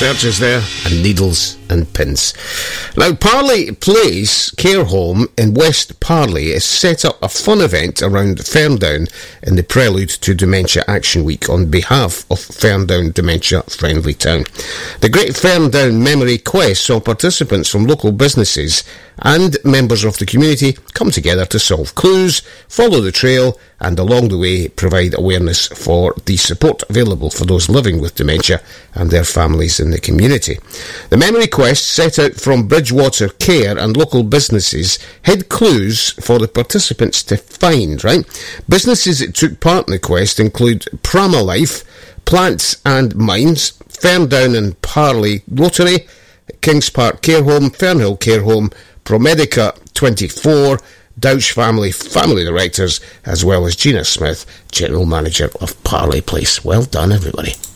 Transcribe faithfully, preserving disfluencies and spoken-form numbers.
searches there, and needles and pins. Now, Parley Place Care Home in West Parley has set up a fun event around Ferndown in the prelude to Dementia Action Week on behalf of Ferndown Dementia Friendly Town. The Great Ferndown Memory Quest saw participants from local businesses and members of the community come together to solve clues, follow the trail, and along the way provide awareness for the support available for those living with dementia and their families in the community. The Memory Quest set out from Bridgewater Care and local businesses had clues for the participants to find, right? Businesses that took part in the quest include Prama Life, Plants and Mines, Ferndown and Parley Rotary, Kings Park Care Home, Fernhill Care Home, Promedica twenty-four, Douch Family Family Directors, as well as Gina Smith, General Manager of Parley Place. Well done, everybody.